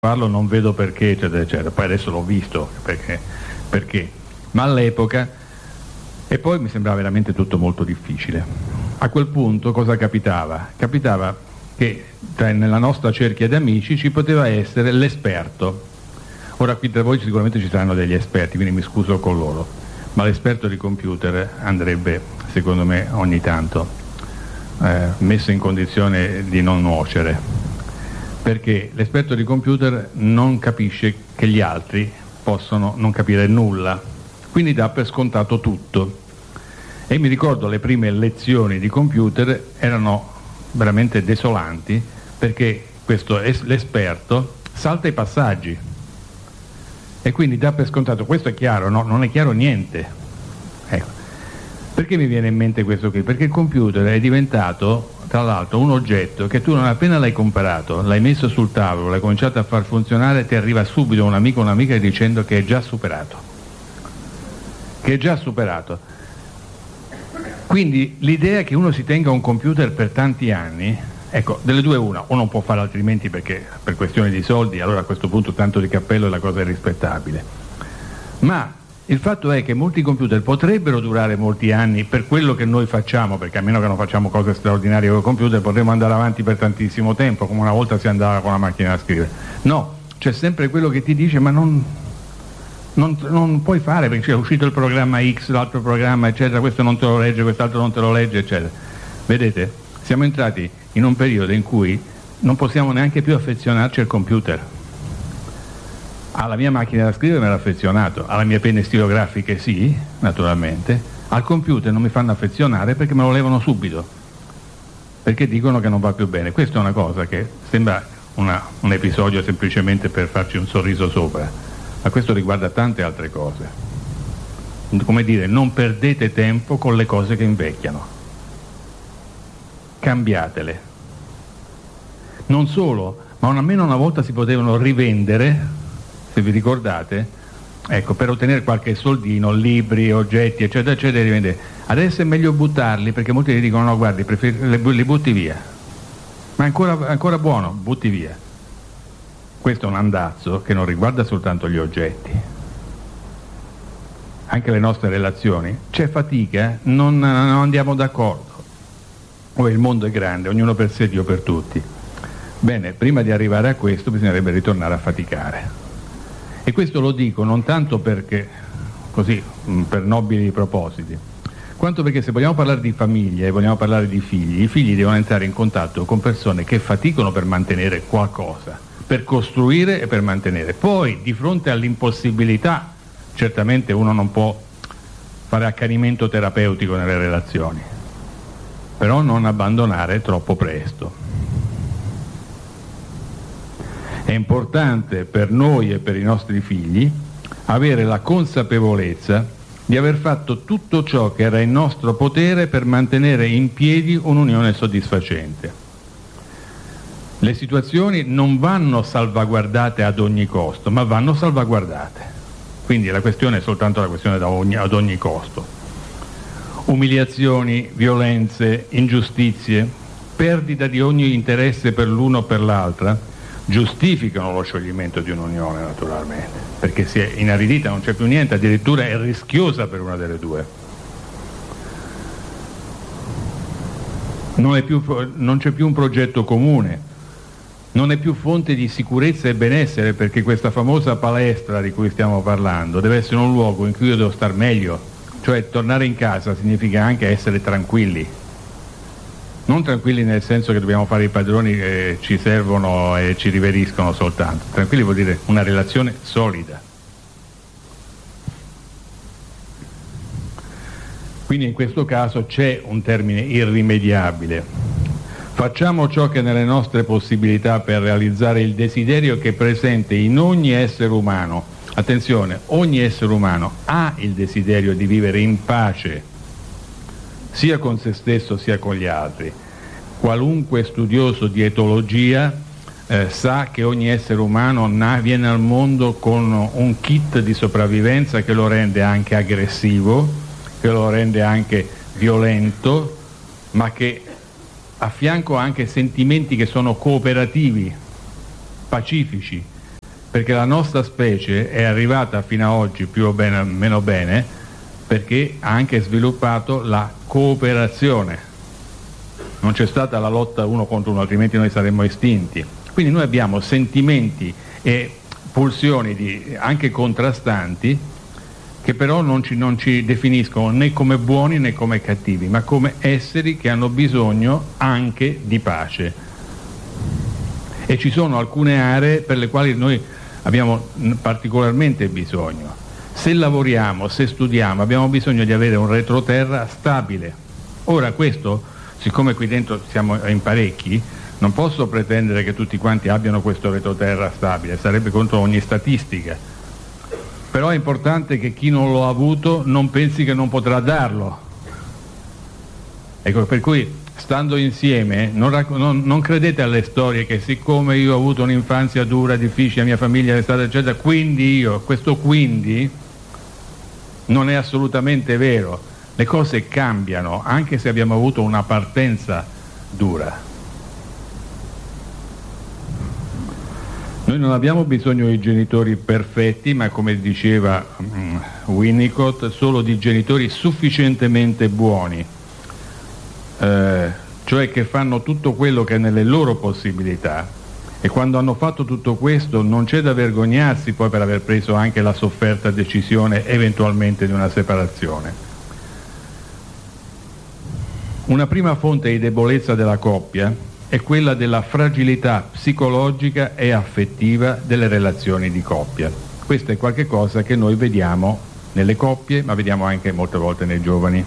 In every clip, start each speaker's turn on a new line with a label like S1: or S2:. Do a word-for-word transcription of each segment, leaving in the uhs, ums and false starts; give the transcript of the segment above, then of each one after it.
S1: farlo, non vedo perché, eccetera, eccetera. Poi adesso l'ho visto perché, perché. Ma all'epoca, e poi mi sembrava veramente tutto molto difficile. A quel punto cosa capitava? Capitava che tra, nella nostra cerchia di amici ci poteva essere l'esperto. Ora qui tra voi sicuramente ci saranno degli esperti, quindi mi scuso con loro, ma l'esperto di computer andrebbe, secondo me, ogni tanto eh, messo in condizione di non nuocere, perché l'esperto di computer non capisce che gli altri possono non capire nulla, quindi dà per scontato tutto. E mi ricordo le prime lezioni di computer erano veramente desolanti, perché questo es- l'esperto salta i passaggi e quindi dà per scontato. Questo è chiaro, no? Non è chiaro niente. Ecco. Perché mi viene in mente questo qui? Perché il computer è diventato, tra l'altro, un oggetto che tu non appena l'hai comprato, l'hai messo sul tavolo, l'hai cominciato a far funzionare, ti arriva subito un amico o un'amica dicendo che è già superato. Che è già superato. Quindi l'idea che uno si tenga un computer per tanti anni, ecco, delle due una, o non può fare altrimenti perché per questioni di soldi, allora a questo punto tanto di cappello e la cosa è rispettabile. Ma il fatto è che molti computer potrebbero durare molti anni per quello che noi facciamo, perché a meno che non facciamo cose straordinarie con il computer potremmo andare avanti per tantissimo tempo, come una volta si andava con la macchina da scrivere. No, c'è sempre quello che ti dice ma non, non, non puoi fare perché è uscito il programma X, l'altro programma eccetera, questo non te lo legge, quest'altro non te lo legge eccetera. Vedete, siamo entrati in un periodo in cui non possiamo neanche più affezionarci al computer. Alla mia macchina da scrivere mi ero affezionato, alle mie penne stilografiche sì, naturalmente, al computer non mi fanno affezionare perché me lo levano subito, perché dicono che non va più bene. Questa è una cosa che sembra una, un episodio semplicemente per farci un sorriso sopra, ma questo riguarda tante altre cose. Come dire, non perdete tempo con le cose che invecchiano, cambiatele. Non solo, ma almeno una volta si potevano rivendere, se vi ricordate, ecco, per ottenere qualche soldino, libri, oggetti, eccetera, eccetera, rivendere. Adesso è meglio buttarli, perché molti ti dicono, no, guardi, prefer- li butti via. Ma è ancora, ancora buono, butti via. Questo è un andazzo che non riguarda soltanto gli oggetti. Anche le nostre relazioni. C'è fatica, non, non andiamo d'accordo. O il mondo è grande, ognuno per sé, Dio per tutti. Bene, prima di arrivare a questo bisognerebbe ritornare a faticare. E questo lo dico non tanto perché, così, per nobili propositi, quanto perché se vogliamo parlare di famiglia e vogliamo parlare di figli, i figli devono entrare in contatto con persone che faticano per mantenere qualcosa, per costruire e per mantenere. Poi, di fronte all'impossibilità, certamente uno non può fare accanimento terapeutico nelle relazioni, però non abbandonare troppo presto. È importante per noi e per i nostri figli avere la consapevolezza di aver fatto tutto ciò che era in nostro potere per mantenere in piedi un'unione soddisfacente. Le situazioni non vanno salvaguardate ad ogni costo, ma vanno salvaguardate. Quindi la questione è soltanto la questione da ogni, ad ogni costo. Umiliazioni, violenze, ingiustizie, perdita di ogni interesse per l'uno o per l'altra giustificano lo scioglimento di un'unione, naturalmente, perché si è inaridita, non c'è più niente, addirittura è rischiosa per una delle due. Non è più, non c'è più un progetto comune, non è più fonte di sicurezza e benessere, perché questa famosa palestra di cui stiamo parlando deve essere un luogo in cui io devo star meglio, cioè tornare in casa significa anche essere tranquilli. Non tranquilli nel senso che dobbiamo fare i padroni che ci servono e ci riveriscono soltanto. Tranquilli vuol dire una relazione solida. Quindi in questo caso c'è un termine irrimediabile. Facciamo ciò che è nelle nostre possibilità per realizzare il desiderio che è presente in ogni essere umano. Attenzione, ogni essere umano ha il desiderio di vivere in pace, sia con se stesso sia con gli altri. Qualunque studioso di etologia eh, sa che ogni essere umano na- viene al mondo con un kit di sopravvivenza che lo rende anche aggressivo, che lo rende anche violento, ma che a fianco ha anche sentimenti che sono cooperativi, pacifici, perché la nostra specie è arrivata fino ad oggi più o bene, meno bene, perché ha anche sviluppato la cooperazione. Non c'è stata la lotta uno contro uno, altrimenti noi saremmo estinti. Quindi noi abbiamo sentimenti e pulsioni di, anche contrastanti, che però non ci, non ci definiscono né come buoni né come cattivi, ma come esseri che hanno bisogno anche di pace. E ci sono alcune aree per le quali noi abbiamo particolarmente bisogno. Se lavoriamo, se studiamo, abbiamo bisogno di avere un retroterra stabile. Ora questo, siccome qui dentro siamo in parecchi, non posso pretendere che tutti quanti abbiano questo retroterra stabile, sarebbe contro ogni statistica. Però è importante che chi non lo ha avuto non pensi che non potrà darlo. Ecco, per cui stando insieme non, racc- non, non credete alle storie che siccome io ho avuto un'infanzia dura, difficile, la mia famiglia è stata eccetera, quindi io, questo quindi non è assolutamente vero. Le cose cambiano anche se abbiamo avuto una partenza dura. Noi non abbiamo bisogno di genitori perfetti, ma come diceva um, Winnicott, solo di genitori sufficientemente buoni, eh, cioè che fanno tutto quello che è nelle loro possibilità, e quando hanno fatto tutto questo non c'è da vergognarsi poi per aver preso anche la sofferta decisione eventualmente di una separazione. Una prima fonte di debolezza della coppia è quella della fragilità psicologica e affettiva delle relazioni di coppia. Questo è qualche cosa che noi vediamo nelle coppie, ma vediamo anche molte volte nei giovani.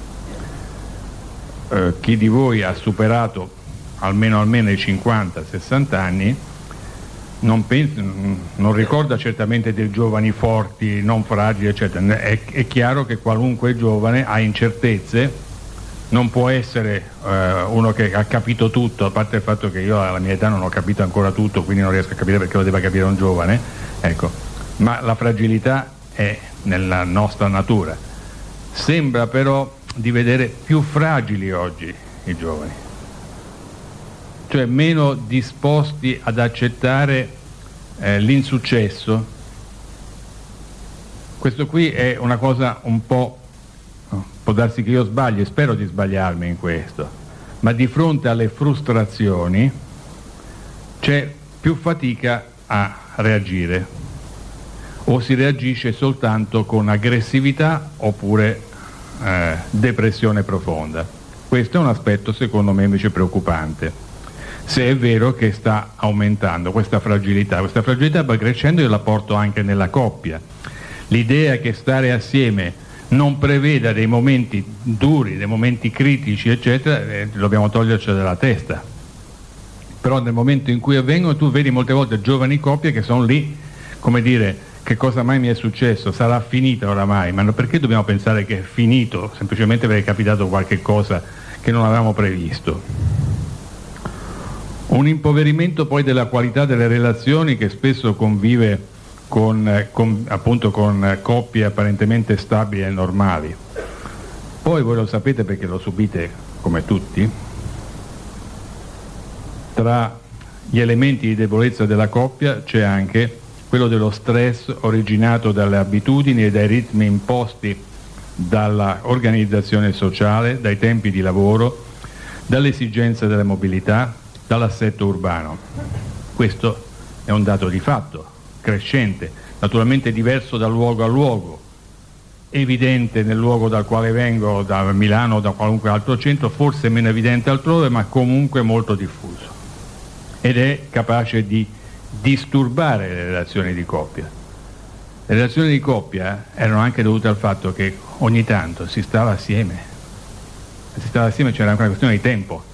S1: Eh, chi di voi ha superato almeno almeno i cinquanta sessanta anni non, pensa, non ricorda certamente dei giovani forti, non fragili, eccetera. È, è chiaro che qualunque giovane ha incertezze. Non può essere eh, uno che ha capito tutto, a parte il fatto che io alla mia età non ho capito ancora tutto, quindi non riesco a capire perché lo debba capire un giovane, ecco. Ma la fragilità è nella nostra natura. Sembra però di vedere più fragili oggi i giovani, cioè meno disposti ad accettare eh, l'insuccesso. Questo qui è una cosa un po'... Può darsi che io sbagli, spero di sbagliarmi in questo, ma di fronte alle frustrazioni c'è più fatica a reagire, o si reagisce soltanto con aggressività oppure eh, depressione profonda. Questo è un aspetto secondo me invece preoccupante, se è vero che sta aumentando questa fragilità. Questa fragilità va crescendo, io la porto anche nella coppia. L'idea che stare assieme non preveda dei momenti duri, dei momenti critici, eccetera, eh, dobbiamo togliercela dalla testa. Però nel momento in cui avvengono, tu vedi molte volte giovani coppie che sono lì, come dire, che cosa mai mi è successo? Sarà finita oramai, ma perché dobbiamo pensare che è finito? Semplicemente perché è capitato qualche cosa che non avevamo previsto. Un impoverimento poi della qualità delle relazioni che spesso convive Con, con, appunto con coppie apparentemente stabili e normali. Poi voi lo sapete perché lo subite come tutti, tra gli elementi di debolezza della coppia c'è anche quello dello stress originato dalle abitudini e dai ritmi imposti dalla organizzazione sociale, dai tempi di lavoro, dall'esigenza della mobilità, dall'assetto urbano. Questo è un dato di fatto crescente, naturalmente diverso da luogo a luogo, evidente nel luogo dal quale vengo, da Milano o da qualunque altro centro, forse meno evidente altrove, ma comunque molto diffuso, ed è capace di disturbare le relazioni di coppia. Le relazioni di coppia erano anche dovute al fatto che ogni tanto si stava assieme, si stava assieme, c'era anche una questione di tempo.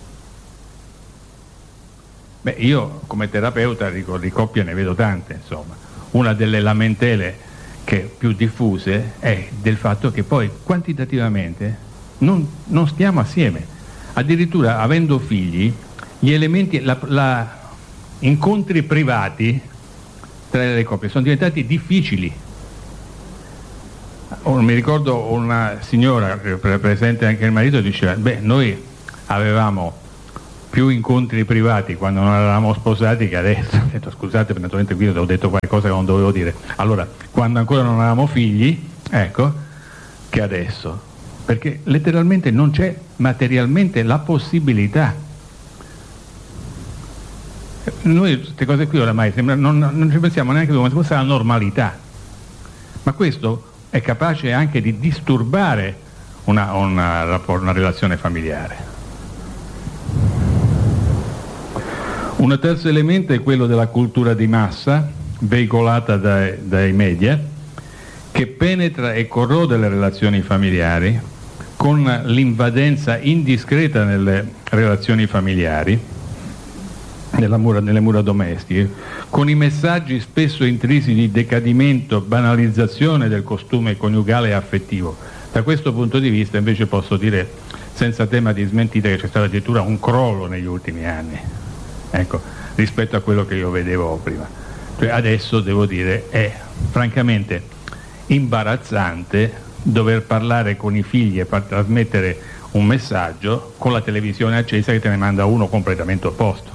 S1: Beh, io come terapeuta dico, di coppie ne vedo tante, insomma. Una delle lamentele che più diffuse è del fatto che poi quantitativamente non, non stiamo assieme. Addirittura avendo figli, gli elementi, la, la, incontri privati tra le coppie sono diventati difficili. Oh, mi ricordo una signora presente anche il marito diceva, beh, noi avevamo più incontri privati quando non eravamo sposati che adesso. Ho detto scusate, naturalmente qui ho detto qualcosa che non dovevo dire. Allora, quando ancora non eravamo figli, ecco, che adesso. Perché letteralmente non c'è materialmente la possibilità. Noi queste cose qui oramai sembra, non, non ci pensiamo neanche come se fosse la normalità. Ma questo è capace anche di disturbare una, una, una relazione familiare. Un terzo elemento è quello della cultura di massa, veicolata dai, dai media, che penetra e corrode le relazioni familiari con l'invadenza indiscreta nelle relazioni familiari, nella mura, nelle mura domestiche, con i messaggi spesso intrisi di decadimento, banalizzazione del costume coniugale e affettivo. Da questo punto di vista invece posso dire senza tema di smentita che c'è stato addirittura un crollo negli ultimi anni, ecco, rispetto a quello che io vedevo prima. Cioè adesso devo dire è francamente imbarazzante dover parlare con i figli e far trasmettere un messaggio con la televisione accesa che te ne manda uno completamente opposto.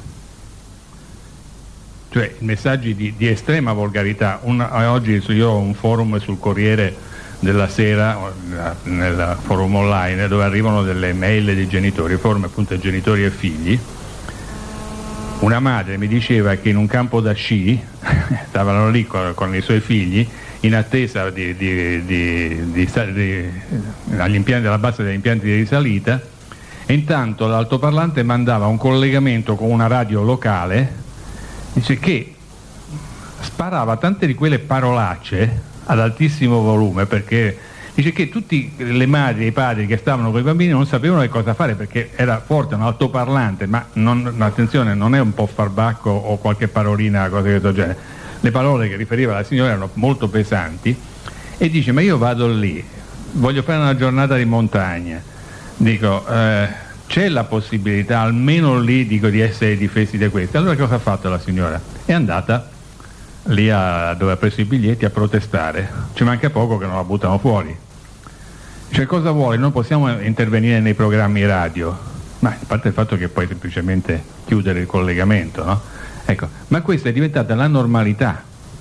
S1: Cioè messaggi di, di estrema volgarità. Un, oggi io ho un forum sul Corriere della Sera, nel forum online, dove arrivano delle mail dei genitori, forum appunto genitori e figli. Una madre mi diceva che in un campo da sci stavano lì con, con i suoi figli in attesa di, di, di, di, di, agli impianti della base degli impianti di risalita, e intanto l'altoparlante mandava un collegamento con una radio locale, dice, che sparava tante di quelle parolacce ad altissimo volume, perché dice che tutte le madri e i padri che stavano con i bambini non sapevano che cosa fare, perché era forte un altoparlante, ma non, attenzione, non è un po' farbacco o qualche parolina, cosa di questo genere. Le parole che riferiva la signora erano molto pesanti, e dice, ma io vado lì, voglio fare una giornata di montagna, dico, eh, c'è la possibilità almeno lì, dico, di essere difesi da questo. Allora cosa ha fatto la signora? È andata lì a, dove ha preso i biglietti a protestare, ci manca poco che non la buttano fuori. Cioè cosa vuole? Noi possiamo intervenire nei programmi radio, ma a parte il fatto che puoi semplicemente chiudere il collegamento, no? Ecco, ma questa è diventata la normalità.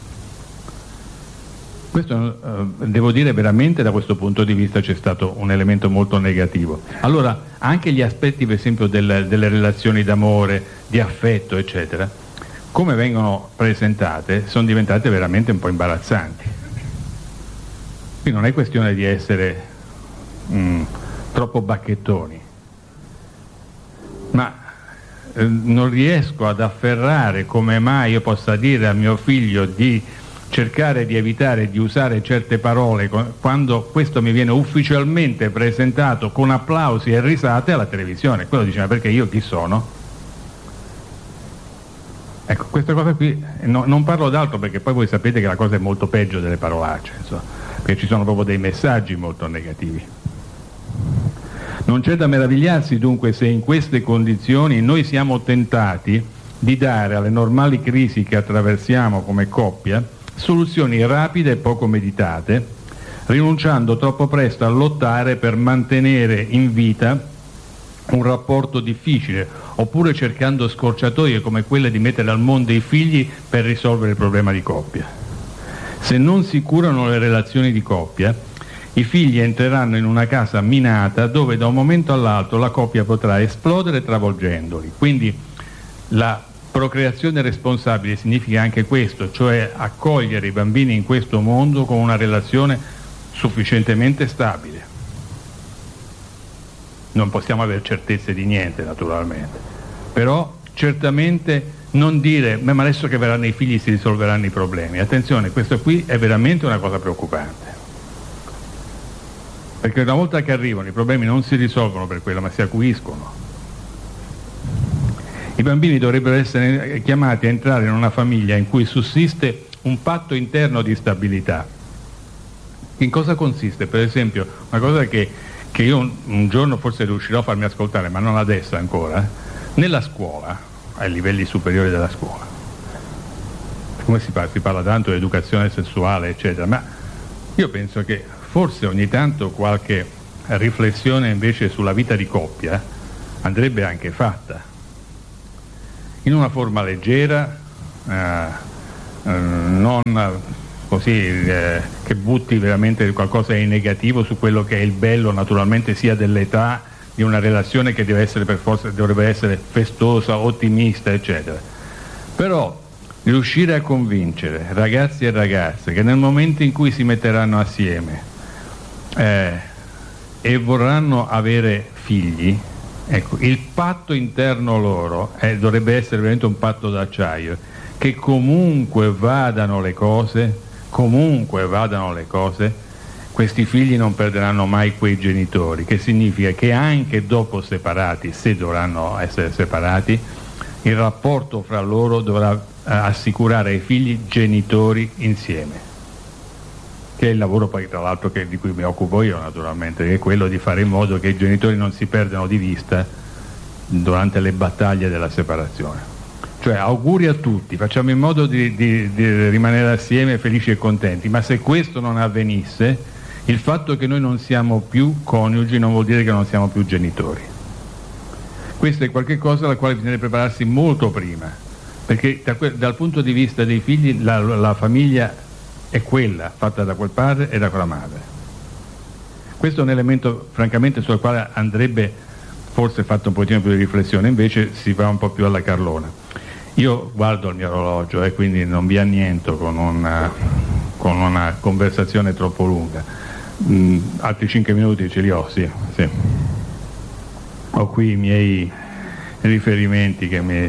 S1: Questo eh, devo dire veramente, da questo punto di vista c'è stato un elemento molto negativo. Allora anche gli aspetti per esempio del, delle relazioni d'amore, di affetto eccetera, come vengono presentate, sono diventate veramente un po' imbarazzanti. Qui non è questione di essere mh, troppo bacchettoni, ma eh, non riesco ad afferrare come mai io possa dire a mio figlio di cercare di evitare di usare certe parole quando questo mi viene ufficialmente presentato con applausi e risate alla televisione. Quello dice, ma perché io chi sono? Ecco, questa cosa qui, no, non parlo d'altro perché poi voi sapete che la cosa è molto peggio delle parolacce, insomma, perché ci sono proprio dei messaggi molto negativi. Non c'è da meravigliarsi dunque se in queste condizioni noi siamo tentati di dare alle normali crisi che attraversiamo come coppia soluzioni rapide e poco meditate, rinunciando troppo presto a lottare per mantenere in vita un rapporto difficile, oppure cercando scorciatoie come quelle di mettere al mondo i figli per risolvere il problema di coppia. Se non si curano le relazioni di coppia, i figli entreranno in una casa minata dove da un momento all'altro la coppia potrà esplodere travolgendoli. Quindi la procreazione responsabile significa anche questo, cioè accogliere i bambini in questo mondo con una relazione sufficientemente stabile. Non possiamo avere certezze di niente naturalmente, però certamente non dire ma adesso che verranno i figli si risolveranno i problemi. Attenzione, questo qui è veramente una cosa preoccupante, perché una volta che arrivano i problemi non si risolvono per quello ma si acuiscono. I bambini dovrebbero essere chiamati a entrare in una famiglia in cui sussiste un patto interno di stabilità. In cosa consiste? Per esempio, una cosa che, che io un, un giorno forse riuscirò a farmi ascoltare, ma non adesso ancora, eh? Nella scuola, ai livelli superiori della scuola, come si parla? Si parla tanto di educazione sessuale, eccetera, ma io penso che forse ogni tanto qualche riflessione invece sulla vita di coppia andrebbe anche fatta. in una forma leggera, eh, eh, non così eh, che butti veramente qualcosa di negativo su quello che è il bello naturalmente sia dell'età di una relazione che deve essere per forza, dovrebbe essere festosa, ottimista, eccetera. Però riuscire a convincere ragazzi e ragazze che nel momento in cui si metteranno assieme eh, e vorranno avere figli, ecco, il patto interno loro eh, dovrebbe essere veramente un patto d'acciaio, che comunque vadano le cose, comunque vadano le cose, questi figli non perderanno mai quei genitori, che significa che anche dopo separati, se dovranno essere separati, il rapporto fra loro dovrà eh, assicurare ai figli genitori insieme, che è il lavoro poi tra l'altro che, di cui mi occupo io naturalmente, che è quello di fare in modo che i genitori non si perdano di vista durante le battaglie della separazione. Cioè auguri a tutti, facciamo in modo di, di, di rimanere assieme felici e contenti, ma se questo non avvenisse, il fatto che noi non siamo più coniugi non vuol dire che non siamo più genitori. Questo è qualcosa alla quale bisogna prepararsi molto prima, perché da que- dal punto di vista dei figli la, la famiglia è quella, fatta da quel padre e da quella madre. Questo è un elemento francamente sul quale andrebbe forse fatto un pochino più di riflessione, invece si va un po' più alla carlona. Io guardo il mio orologio e eh, quindi non vi anniento con una, con una conversazione troppo lunga. Mm, altri cinque minuti ce li ho, sì, sì. Ho qui i miei riferimenti che mi...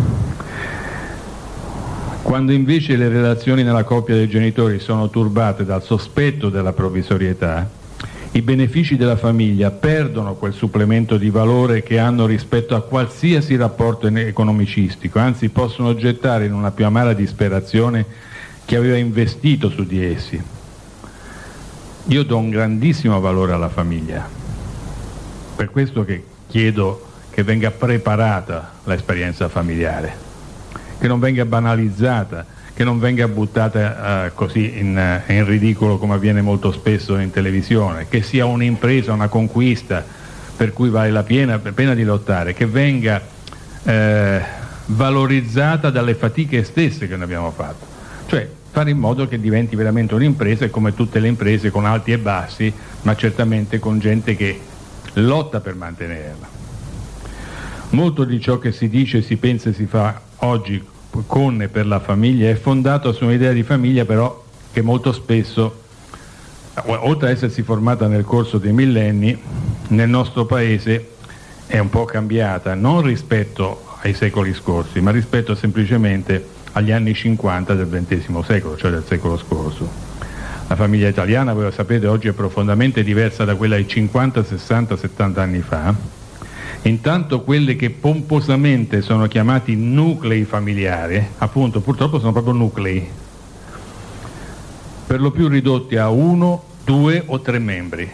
S1: Quando invece le relazioni nella coppia dei genitori sono turbate dal sospetto della provvisorietà, i benefici della famiglia perdono quel supplemento di valore che hanno rispetto a qualsiasi rapporto economicistico, anzi possono gettare in una più amara disperazione chi aveva investito su di essi. Io do un grandissimo valore alla famiglia, per questo che chiedo che venga preparata l'esperienza familiare, che non venga banalizzata, che non venga buttata uh, così in, uh, in ridicolo come avviene molto spesso in televisione, che sia un'impresa, una conquista per cui vale la pena, pena di lottare, che venga eh, valorizzata dalle fatiche stesse che noi abbiamo fatto, cioè fare in modo che diventi veramente un'impresa, e come tutte le imprese con alti e bassi, ma certamente con gente che lotta per mantenerla. Molto di ciò che si dice, si pensa e si fa oggi con e per la famiglia è fondato su un'idea di famiglia però che molto spesso, oltre ad essersi formata nel corso dei millenni, nel nostro paese è un po' cambiata, non rispetto ai secoli scorsi, ma rispetto semplicemente agli anni cinquanta del ventesimo secolo, cioè del secolo scorso. La famiglia italiana, voi lo sapete, oggi è profondamente diversa da quella di cinquanta, sessanta, settanta anni fa. Intanto quelle che pomposamente sono chiamati nuclei familiari, appunto purtroppo sono proprio nuclei, per lo più ridotti a uno, due o tre membri.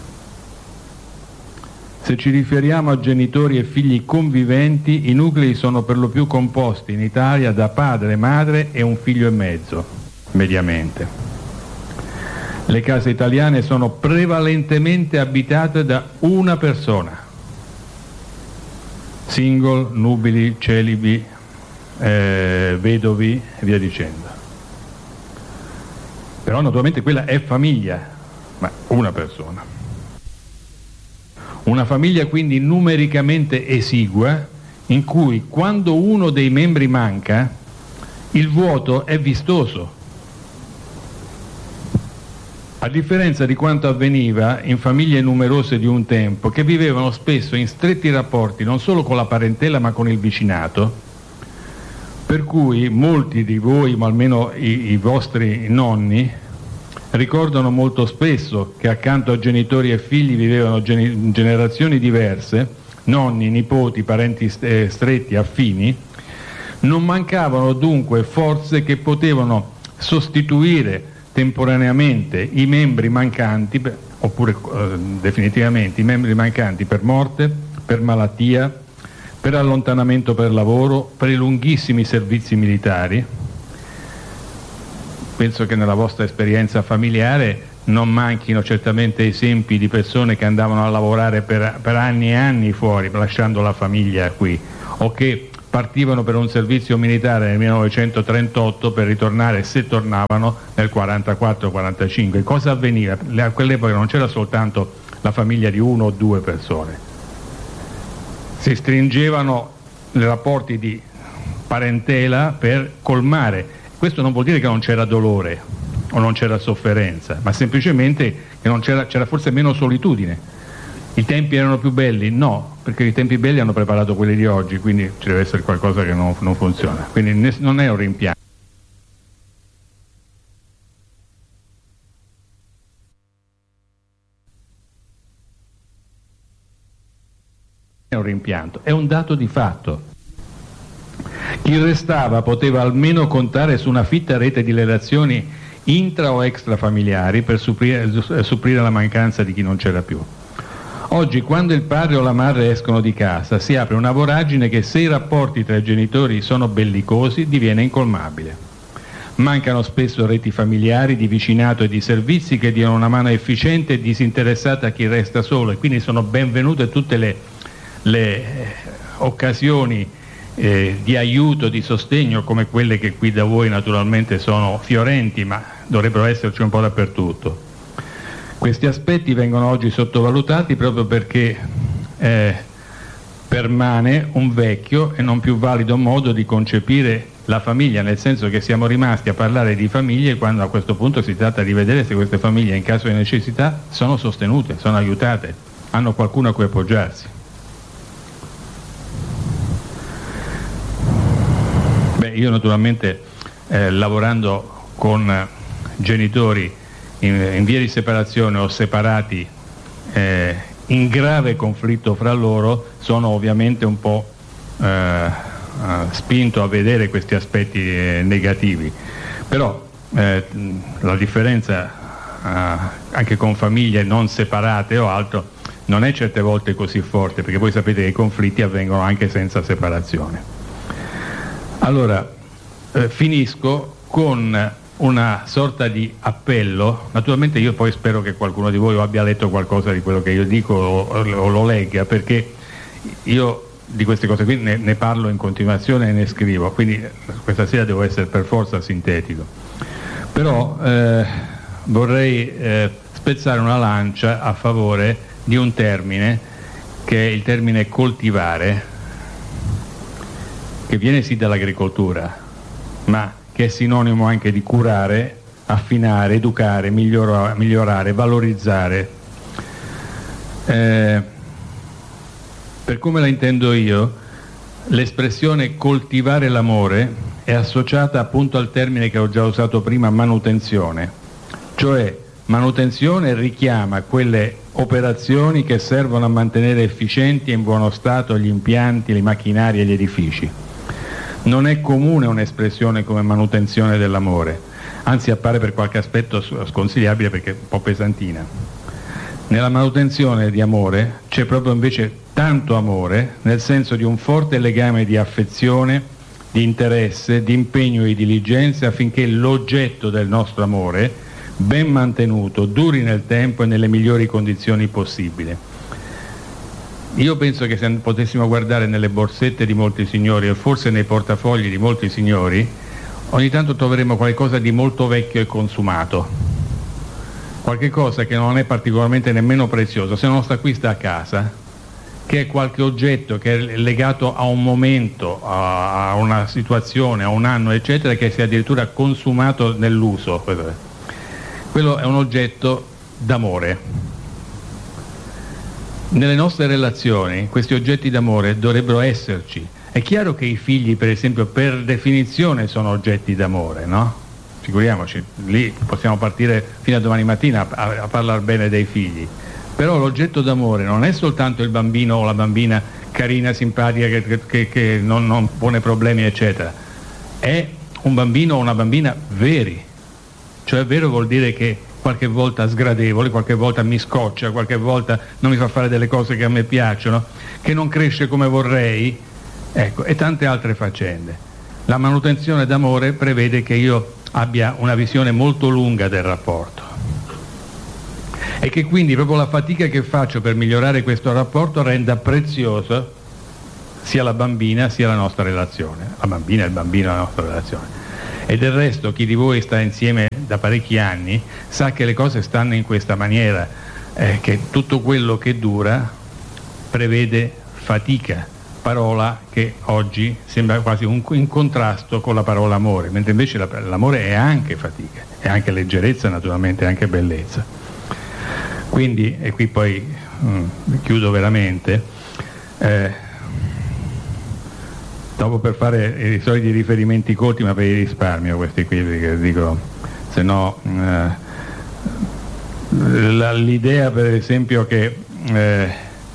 S1: Se ci riferiamo a genitori e figli conviventi, i nuclei sono per lo più composti in Italia da padre, madre e un figlio e mezzo, mediamente. Le case italiane sono prevalentemente abitate da una persona, single, nubili, celibi, eh, vedovi e via dicendo. Però naturalmente quella è famiglia, ma una persona. Una famiglia quindi numericamente esigua, in cui quando uno dei membri manca, il vuoto è vistoso. A differenza di quanto avveniva in famiglie numerose di un tempo, che vivevano spesso in stretti rapporti non solo con la parentela ma con il vicinato, per cui molti di voi, ma almeno i, i vostri nonni, ricordano molto spesso che accanto a genitori e figli vivevano gen- generazioni diverse, nonni, nipoti, parenti st- stretti, affini. Non mancavano dunque forze che potevano sostituire temporaneamente i membri mancanti, oppure eh, definitivamente i membri mancanti per morte, per malattia, per allontanamento per lavoro, per i lunghissimi servizi militari. Penso che nella vostra esperienza familiare non manchino certamente esempi di persone che andavano a lavorare per, per anni e anni fuori, lasciando la famiglia qui, o che partivano per un servizio militare nel millenovecentotrentotto per ritornare, se tornavano, nel quarantaquattro quarantacinque. Cosa avveniva? A quell'epoca non c'era soltanto la famiglia di uno o due persone, si stringevano i rapporti di parentela per colmare. Questo non vuol dire che non c'era dolore o non c'era sofferenza, ma semplicemente che non c'era, c'era forse meno solitudine. I tempi erano più belli? No, perché i tempi belli hanno preparato quelli di oggi, quindi ci deve essere qualcosa che non, non funziona. Quindi ne, non è un rimpianto. È un rimpianto, è un dato di fatto. Chi restava poteva almeno contare su una fitta rete di relazioni intra o extrafamiliari per supplire, supplire la mancanza di chi non c'era più. Oggi, quando il padre o la madre escono di casa, si apre una voragine che, se i rapporti tra i genitori sono bellicosi, diviene incolmabile. Mancano spesso reti familiari di vicinato e di servizi che diano una mano efficiente e disinteressata a chi resta solo, e quindi sono benvenute tutte le, le occasioni eh, di aiuto, di sostegno, come quelle che qui da voi naturalmente sono fiorenti, ma dovrebbero esserci un po' dappertutto. Questi aspetti vengono oggi sottovalutati proprio perché eh, permane un vecchio e non più valido modo di concepire la famiglia, nel senso che siamo rimasti a parlare di famiglie quando a questo punto si tratta di vedere se queste famiglie in caso di necessità sono sostenute, sono aiutate, hanno qualcuno a cui appoggiarsi. Beh, io naturalmente eh, lavorando con genitori In, in via di separazione o separati eh, in grave conflitto fra loro, sono ovviamente un po' eh, spinto a vedere questi aspetti eh, negativi, però eh, la differenza eh, anche con famiglie non separate o altro non è certe volte così forte, perché voi sapete che i conflitti avvengono anche senza separazione. Allora eh, finisco con una sorta di appello. Naturalmente io poi spero che qualcuno di voi abbia letto qualcosa di quello che io dico o, o lo legga, perché io di queste cose qui ne, ne parlo in continuazione e ne scrivo, quindi questa sera devo essere per forza sintetico. Però eh, vorrei eh, spezzare una lancia a favore di un termine che è il termine coltivare, che viene sì dall'agricoltura, ma che è sinonimo anche di curare, affinare, educare, migliora, migliorare, valorizzare. Eh, per come la intendo io, l'espressione coltivare l'amore è associata appunto al termine che ho già usato prima, manutenzione. Cioè, manutenzione richiama quelle operazioni che servono a mantenere efficienti e in buono stato gli impianti, i macchinari e gli edifici. Non è comune un'espressione come manutenzione dell'amore, anzi appare per qualche aspetto sconsigliabile perché è un po' pesantina. Nella manutenzione di amore c'è proprio invece tanto amore, nel senso di un forte legame di affezione, di interesse, di impegno e di diligenza affinché l'oggetto del nostro amore, ben mantenuto, duri nel tempo e nelle migliori condizioni possibili. Io penso che se potessimo guardare nelle borsette di molti signori e forse nei portafogli di molti signori, ogni tanto troveremo qualcosa di molto vecchio e consumato, qualche cosa che non è particolarmente nemmeno prezioso, se non sta qui sta a casa, che è qualche oggetto che è legato a un momento, a una situazione, a un anno eccetera, che si è addirittura consumato nell'uso. Quello è un oggetto d'amore. Nelle nostre relazioni questi oggetti d'amore dovrebbero esserci. È chiaro che i figli, per esempio, per definizione sono oggetti d'amore, no? Figuriamoci, lì possiamo partire fino a domani mattina a, a parlare bene dei figli. Però l'oggetto d'amore non è soltanto il bambino o la bambina carina, simpatica, che, che, che non, non pone problemi, eccetera. È un bambino o una bambina veri. Cioè vero vuol dire che qualche volta sgradevole, qualche volta mi scoccia, qualche volta non mi fa fare delle cose che a me piacciono, che non cresce come vorrei, ecco, e tante altre faccende. La manutenzione d'amore prevede che io abbia una visione molto lunga del rapporto e che quindi proprio la fatica che faccio per migliorare questo rapporto renda prezioso sia la bambina sia la nostra relazione, la bambina e il bambino la nostra relazione. E del resto chi di voi sta insieme da parecchi anni sa che le cose stanno in questa maniera, eh, che tutto quello che dura prevede fatica, parola che oggi sembra quasi un, in contrasto con la parola amore, mentre invece la, l'amore è anche fatica, è anche leggerezza, naturalmente, è anche bellezza. Quindi, e qui poi mh, chiudo veramente, eh, dopo per fare i soliti riferimenti corti, ma per i risparmio questi qui, perché dico, se no eh, la, l'idea per esempio che eh,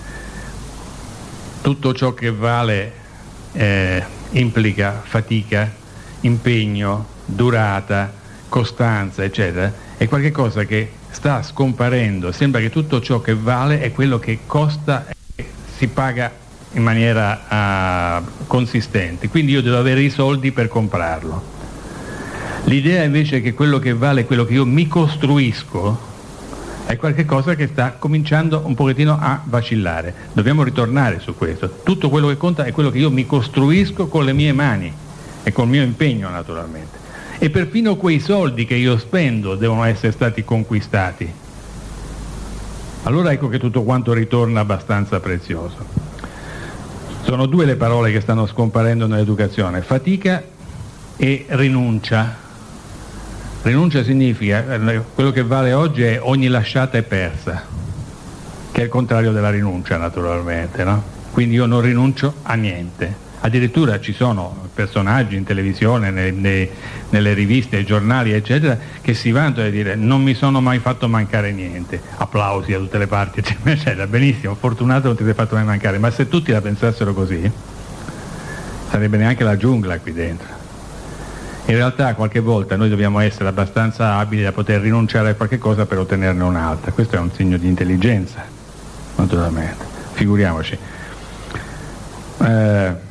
S1: tutto ciò che vale eh, implica fatica, impegno, durata, costanza, eccetera, è qualcosa che sta scomparendo. Sembra che tutto ciò che vale è quello che costa e si paga in maniera uh, consistente, quindi io devo avere i soldi per comprarlo. L'idea invece è che quello che vale è quello che io mi costruisco, è qualcosa che sta cominciando un pochettino a vacillare. Dobbiamo ritornare su questo. Tutto quello che conta è quello che io mi costruisco con le mie mani e col mio impegno, naturalmente. E perfino quei soldi che io spendo devono essere stati conquistati. Allora ecco che tutto quanto ritorna abbastanza prezioso. Sono due le parole che stanno scomparendo nell'educazione: fatica e rinuncia. Rinuncia significa, quello che vale oggi è ogni lasciata è persa, che è il contrario della rinuncia, naturalmente, no? Quindi io non rinuncio a niente. Addirittura ci sono personaggi in televisione, nei, nei, nelle riviste, ai giornali, eccetera, che si vantano di dire non mi sono mai fatto mancare niente, applausi da tutte le parti, eccetera, eccetera. Benissimo, fortunato, non ti sei fatto mai mancare, ma se tutti la pensassero così sarebbe neanche la giungla qui dentro. In realtà qualche volta noi dobbiamo essere abbastanza abili da poter rinunciare a qualche cosa per ottenerne un'altra. Questo è un segno di intelligenza, naturalmente, figuriamoci. Eh,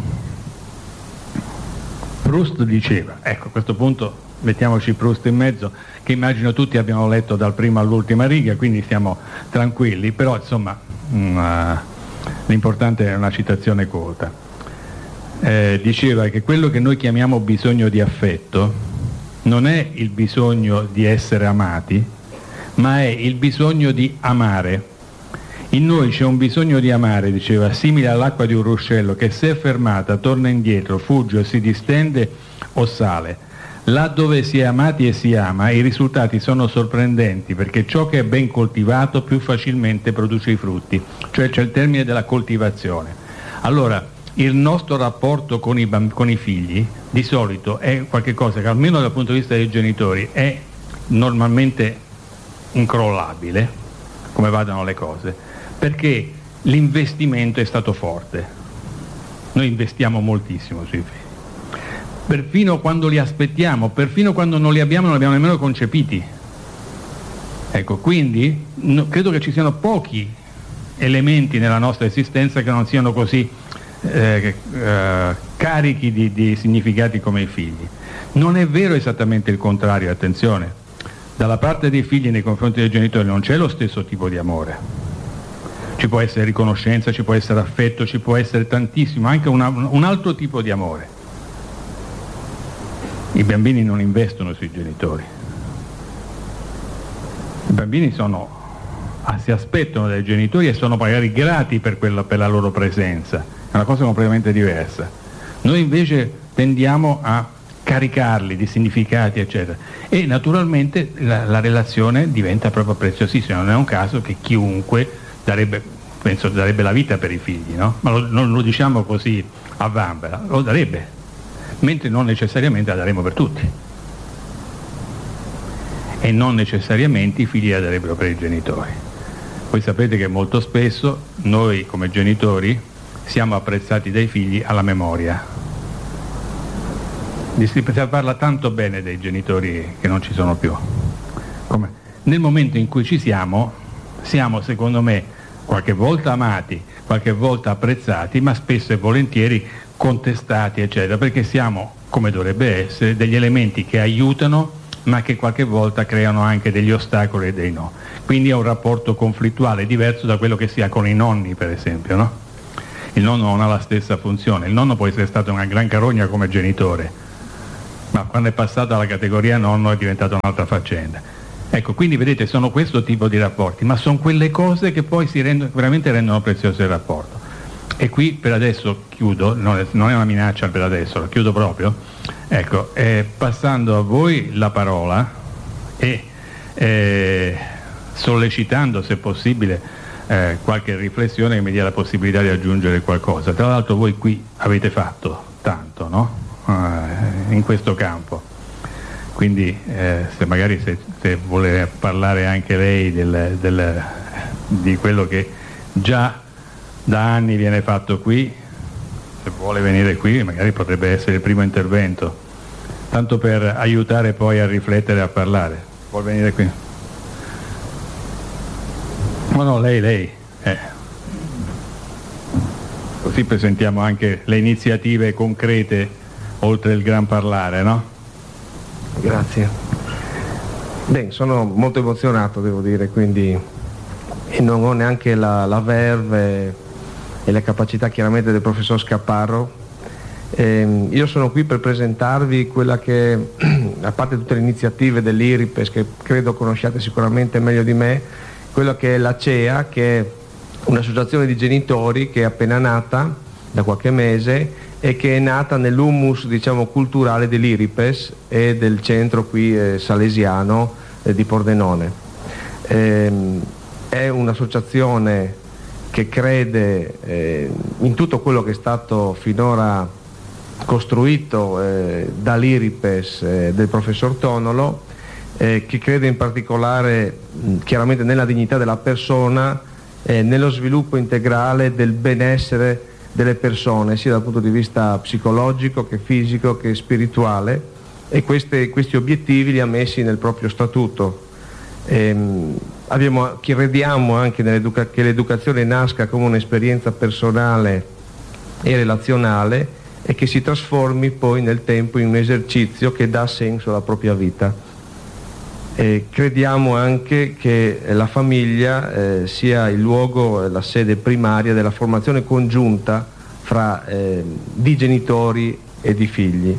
S1: Proust diceva, ecco, a questo punto mettiamoci Proust in mezzo, che immagino tutti abbiano letto dal primo all'ultima riga, quindi stiamo tranquilli, però insomma mh, l'importante è una citazione colta. Eh, diceva che quello che noi chiamiamo bisogno di affetto non è il bisogno di essere amati, ma è il bisogno di amare. In noi c'è un bisogno di amare, diceva, simile all'acqua di un ruscello che se è fermata torna indietro, fugge o si distende o sale. Là dove si è amati e si ama, i risultati sono sorprendenti, perché ciò che è ben coltivato più facilmente produce i frutti, cioè c'è il termine della coltivazione. Allora, il nostro rapporto con i, bamb- con i figli di solito è qualcosa che, almeno dal punto di vista dei genitori, è normalmente incrollabile, come vadano le cose, perché l'investimento è stato forte. Noi investiamo moltissimo sui figli, perfino quando li aspettiamo, perfino quando non li abbiamo, non li abbiamo nemmeno concepiti. Ecco, quindi no, credo che ci siano pochi elementi nella nostra esistenza che non siano così eh, eh, carichi di, di significati come i figli. Non è vero esattamente il contrario, attenzione. Dalla parte dei figli nei confronti dei genitori non c'è lo stesso tipo di amore. Ci può essere riconoscenza, ci può essere affetto, ci può essere tantissimo, anche una, un altro tipo di amore. I bambini non investono sui genitori. I bambini sono, ah, si aspettano dai genitori e sono magari grati per, quella, per la loro presenza. È una cosa completamente diversa. Noi invece tendiamo a caricarli di significati, eccetera. E naturalmente la, la relazione diventa proprio preziosissima. Non è un caso che chiunque darebbe, penso, darebbe la vita per i figli, no? Ma lo, non lo diciamo così a vanvera, lo darebbe, mentre non necessariamente la daremo per tutti. E non necessariamente i figli la darebbero per i genitori. Voi sapete che molto spesso noi come genitori siamo apprezzati dai figli alla memoria. Si parla tanto bene dei genitori che non ci sono più. Come? Nel momento in cui ci siamo, siamo secondo me qualche volta amati, qualche volta apprezzati, ma spesso e volentieri contestati, eccetera, perché siamo, come dovrebbe essere, degli elementi che aiutano, ma che qualche volta creano anche degli ostacoli e dei no. Quindi è un rapporto conflittuale diverso da quello che si ha con i nonni, per esempio, no? il nonno non ha la stessa funzione. Il nonno può essere stato una gran carogna come genitore, ma quando è passato alla categoria nonno è diventata un'altra faccenda. Ecco, quindi vedete, sono questo tipo di rapporti, ma sono quelle cose che poi si rendono, veramente rendono prezioso il rapporto. E qui per adesso chiudo, non è, non è una minaccia per adesso, lo chiudo proprio, ecco, eh, passando a voi la parola e eh, sollecitando, se possibile, eh, qualche riflessione che mi dia la possibilità di aggiungere qualcosa. Tra l'altro voi qui avete fatto tanto, no? Eh, in questo campo. Quindi eh, se magari se, se vuole parlare anche lei del, del, di quello che già da anni viene fatto qui, se vuole venire qui magari potrebbe essere il primo intervento, tanto per aiutare poi a riflettere e a parlare. Vuol venire qui? No, no, lei, lei. Eh. Così presentiamo anche le iniziative concrete oltre il gran parlare, no?
S2: Grazie. Beh, sono molto emozionato, devo dire, quindi e non ho neanche la, la verve e le capacità chiaramente del professor Scapparro. Eh, io sono qui per presentarvi quella che, a parte tutte le iniziative dell'I R I P E S che credo conosciate sicuramente meglio di me, quella che è la C E A, che è un'associazione di genitori che è appena nata da qualche mese e che è nata nell'humus, diciamo, culturale dell'I R I P E S e del centro qui eh, salesiano eh, di Pordenone. Eh, è un'associazione che crede eh, in tutto quello che è stato finora costruito eh, dall'I R I P E S eh, del professor Tonolo, eh, che crede in particolare mh, chiaramente nella dignità della persona, eh, nello sviluppo integrale del benessere delle persone, sia dal punto di vista psicologico che fisico che spirituale, e queste, questi obiettivi li ha messi nel proprio statuto. Ehm, abbiamo, crediamo anche che l'educazione nasca come un'esperienza personale e relazionale e che si trasformi poi nel tempo in un esercizio che dà senso alla propria vita. E crediamo anche che la famiglia eh, sia il luogo, la sede primaria della formazione congiunta fra eh, di genitori e di figli,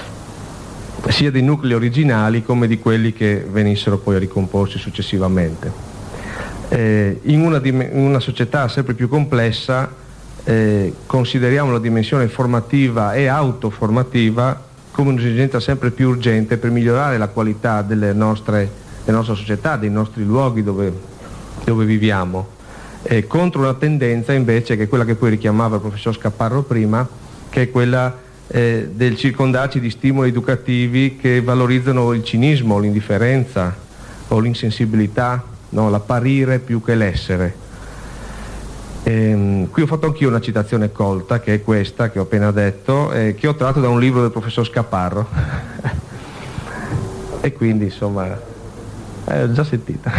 S2: sia dei nuclei originali come di quelli che venissero poi ricomposti successivamente. Eh, in, una in una società sempre più complessa eh, consideriamo la dimensione formativa e autoformativa come un'esigenza sempre più urgente per migliorare la qualità delle nostre, della nostra società, dei nostri luoghi dove, dove viviamo, eh, contro una tendenza invece che è quella che poi richiamava il professor Scapparro prima, che è quella eh, del circondarci di stimoli educativi che valorizzano il cinismo, l'indifferenza o l'insensibilità, no? L'apparire più che l'essere. Ehm, qui ho fatto anch'io una citazione colta, che è questa che ho appena detto, eh, che ho tratto da un libro del professor Scapparro e quindi insomma eh, ho già sentita.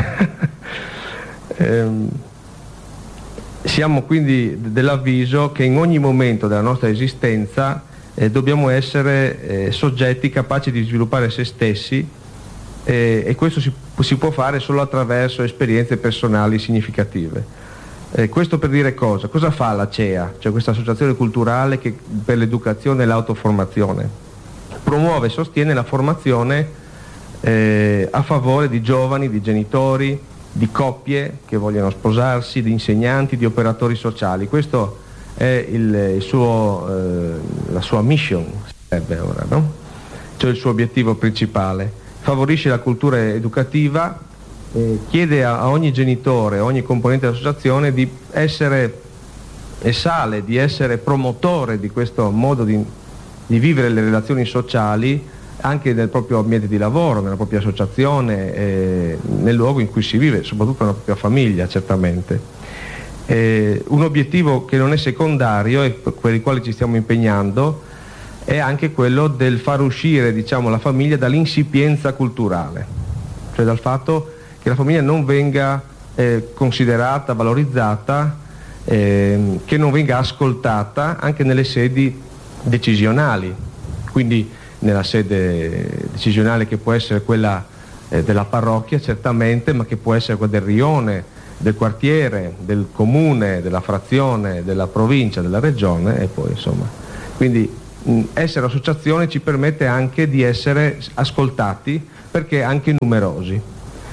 S2: ehm, siamo quindi dell'avviso che in ogni momento della nostra esistenza eh, dobbiamo essere eh, soggetti capaci di sviluppare se stessi, eh, e questo si, si può fare solo attraverso esperienze personali significative. Eh, questo per dire cosa? Cosa fa la C E A, cioè questa associazione culturale che, per l'educazione e l'autoformazione? Promuove e sostiene la formazione eh, a favore di giovani, di genitori, di coppie che vogliono sposarsi, di insegnanti, di operatori sociali. Questo è il, il suo, eh, la sua mission, sarebbe ora, no? Cioè il suo obiettivo principale. Favorisce la cultura educativa. Eh, chiede a, a ogni genitore, a ogni componente dell'associazione di essere e sale, di essere promotore di questo modo di, di vivere le relazioni sociali anche nel proprio ambiente di lavoro, nella propria associazione, eh, nel luogo in cui si vive, soprattutto nella propria famiglia, certamente. Eh, un obiettivo che non è secondario e per il quale ci stiamo impegnando è anche quello del far uscire, diciamo, la famiglia dall'insipienza culturale, cioè dal fatto che la famiglia non venga eh, considerata, valorizzata, eh, che non venga ascoltata anche nelle sedi decisionali, quindi nella sede decisionale che può essere quella eh, della parrocchia certamente, ma che può essere quella del rione, del quartiere, del comune, della frazione, della provincia, della regione e poi insomma. Quindi mh, essere associazione ci permette anche di essere ascoltati perché anche numerosi.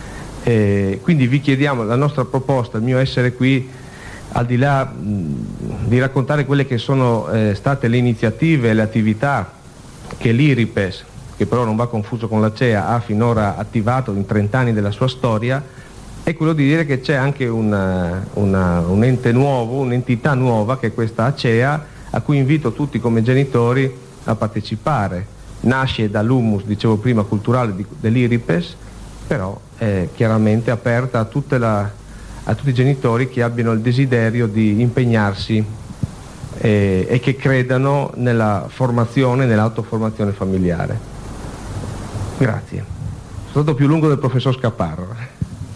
S2: E quindi vi chiediamo, la nostra proposta, il mio essere qui, al di là mh, di raccontare quelle che sono eh, state le iniziative e le attività che l'I R I P E S, che però non va confuso con la C E A, ha finora attivato in trenta anni della sua storia, è quello di dire che c'è anche una, una, un ente nuovo, un'entità nuova che è questa A C E A, a cui invito tutti come genitori a partecipare. Nasce dall'humus, dicevo prima, culturale dell'I R I P E S, però è chiaramente aperta a, tutte la, a tutti i genitori che abbiano il desiderio di impegnarsi e, e che credano nella formazione, nell'autoformazione familiare. Grazie. Sono stato più lungo del professor Scaparro.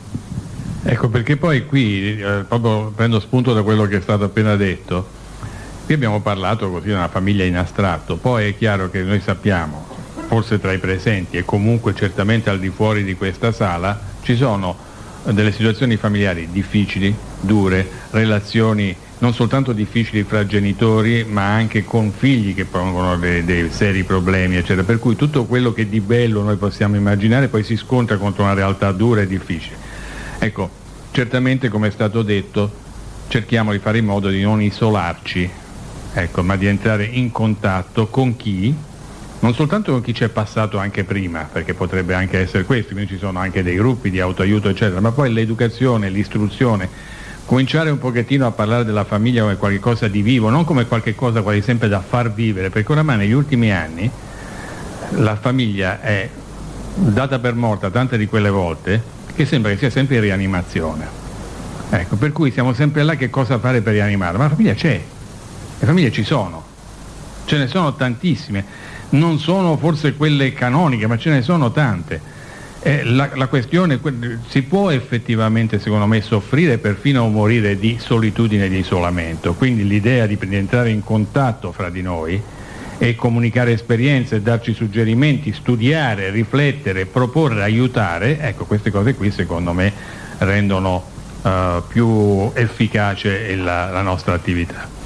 S1: Ecco, perché poi qui, eh, proprio prendo spunto da quello che è stato appena detto, qui abbiamo parlato così di una famiglia in astratto, poi è chiaro che noi sappiamo, forse tra i presenti e comunque certamente al di fuori di questa sala, ci sono delle situazioni familiari difficili, dure, relazioni non soltanto difficili fra genitori, ma anche con figli che pongono dei, dei seri problemi, eccetera. Per cui tutto quello che di bello noi possiamo immaginare poi si scontra contro una realtà dura e difficile. Ecco, certamente come è stato detto, cerchiamo di fare in modo di non isolarci, ecco, ma di entrare in contatto con chi, non soltanto con chi ci è passato anche prima, perché potrebbe anche essere questo, quindi ci sono anche dei gruppi di autoaiuto, eccetera, ma poi l'educazione, l'istruzione, cominciare un pochettino a parlare della famiglia come qualcosa di vivo, non come qualcosa quasi sempre da far vivere, perché oramai negli ultimi anni la famiglia è data per morta tante di quelle volte che sembra che sia sempre in rianimazione. Ecco, per cui siamo sempre là che cosa fare per rianimare, ma la famiglia c'è, le famiglie ci sono, ce ne sono tantissime, non sono forse quelle canoniche, ma ce ne sono tante. Eh, la, la questione, si può effettivamente secondo me soffrire perfino morire di solitudine e di isolamento, quindi l'idea di entrare in contatto fra di noi e comunicare esperienze, darci suggerimenti, studiare, riflettere, proporre, aiutare, ecco, queste cose qui secondo me rendono uh, più efficace la, la nostra attività.